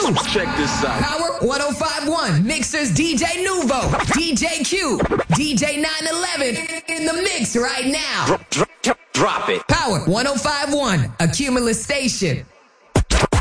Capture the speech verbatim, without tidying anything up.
Check this out. Power one oh five point one. Mixers D J Nuvo. D J Q. D J nine eleven. In the mix right now. Drop, drop, drop it. Power one oh five point one. A Cumulus station.